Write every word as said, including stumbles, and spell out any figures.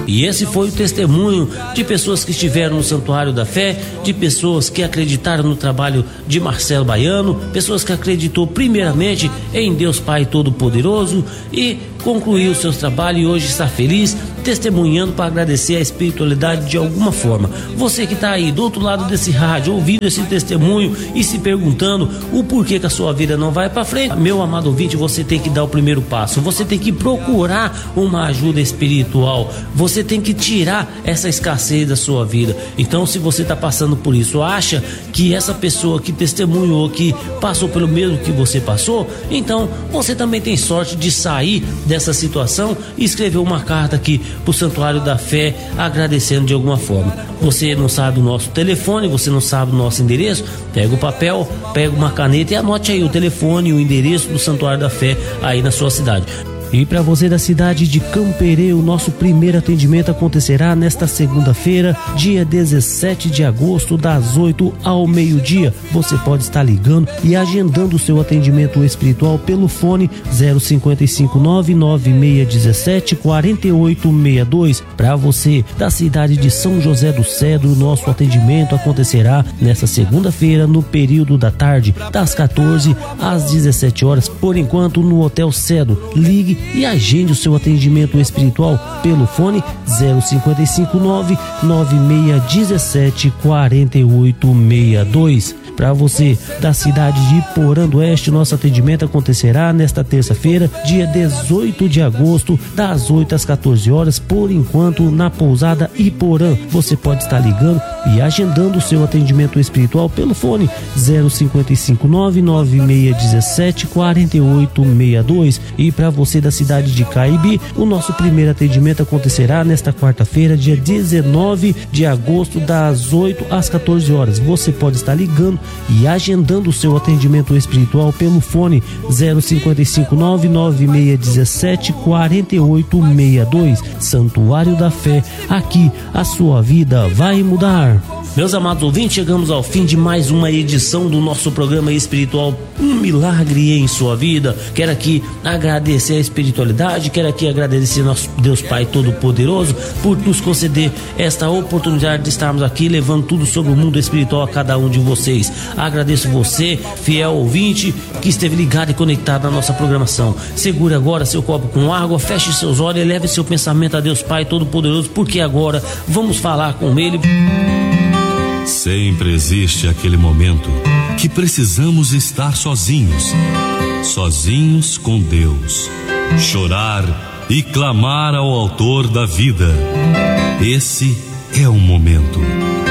E esse foi o testemunho de pessoas que estiveram no Santuário da Fé, de pessoas que acreditaram no trabalho de Marcelo Baiano, pessoas que acreditou primeiramente em Deus Pai Todo-Poderoso e concluiu seus trabalhos e hoje está feliz, testemunhando para agradecer a espiritualidade de alguma forma. Você que está aí do outro lado desse rádio, ouvindo esse testemunho e se perguntando o porquê que a sua vida não vai para frente, meu amado ouvinte, você tem que dar o primeiro passo, você tem que procurar uma ajuda espiritual, você tem que tirar essa escassez da sua vida. Então, se você está passando por isso, acha que essa pessoa que testemunhou, que passou pelo mesmo que você passou, então você também tem sorte de sair dessa situação e escrever uma carta aqui pro Santuário da Fé agradecendo de alguma forma. Você não sabe o nosso telefone, você não sabe o nosso endereço, pega o papel, pega uma caneta e anote aí o telefone e o endereço do Santuário da Fé aí na sua cidade. E para você da cidade de Camperê, o nosso primeiro atendimento acontecerá nesta segunda-feira, dia dezessete de agosto, das oito ao meio-dia. Você pode estar ligando e agendando o seu atendimento espiritual pelo fone zero cinco cinco nove nove seis um sete quatro oito seis dois. Para você da cidade de São José do Cedro, o nosso atendimento acontecerá nesta segunda-feira no período da tarde, das quatorze às dezessete horas, por enquanto no Hotel Cedro. Ligue e agende o seu atendimento espiritual pelo fone zero cinco cinco nove nove seis um sete quatro oito seis dois. Para você da cidade de Iporã do Oeste, nosso atendimento acontecerá nesta terça-feira, dia dezoito de agosto, das oito às quatorze horas, por enquanto na pousada Iporã. Você pode estar ligando e agendando o seu atendimento espiritual pelo fone zero cinco cinco nove nove seis um sete quatro oito seis dois. E para você da cidade de Caibi, o nosso primeiro atendimento acontecerá nesta quarta-feira, dia dezenove de agosto, das oito às quatorze horas. Você pode estar ligando e agendando o seu atendimento espiritual pelo fone zero cinco cinco nove nove seis um sete quatro oito seis dois. Santuário da Fé, aqui a sua vida vai mudar. Meus amados ouvintes, chegamos ao fim de mais uma edição do nosso programa espiritual Um Milagre em Sua Vida. Quero aqui agradecer a espiritualidade, quero aqui agradecer nosso Deus Pai Todo-Poderoso por nos conceder esta oportunidade de estarmos aqui levando tudo sobre o mundo espiritual a cada um de vocês. Agradeço você, fiel ouvinte, que esteve ligado e conectado na nossa programação. Segure agora seu copo com água, feche seus olhos e leve seu pensamento a Deus Pai Todo-Poderoso, porque agora vamos falar com Ele. Sempre existe aquele momento que precisamos estar sozinhos, sozinhos com Deus, chorar e clamar ao Autor da vida. Esse é o momento.